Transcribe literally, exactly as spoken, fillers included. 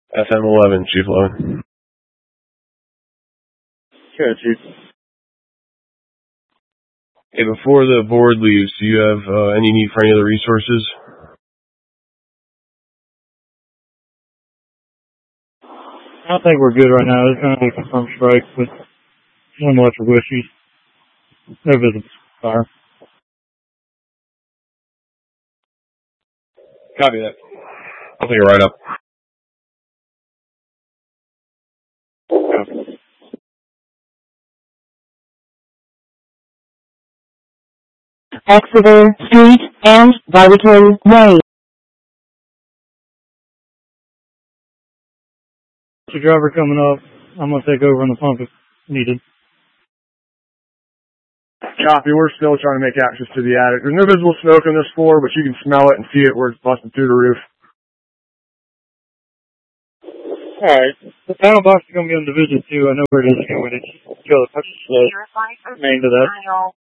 F M eleven, Chief Logan. Okay, Chief. Hey, before the board leaves, do you have uh, any need for any other resources? I think we're good right now. It's kind of a confirmed strike with one electrical issues. No visible fire. Copy that. I'll take it right up. Exeter Street and Barbican Way. The driver coming up. I'm going to take over on the pump if needed. Copy. We're still trying to make access to the attic. There's no visible smoke on this floor, but you can smell it and see it where it's busting through the roof. Alright. The panel box is going to be on Division two. I know where it is. I'm going to kill the main to that.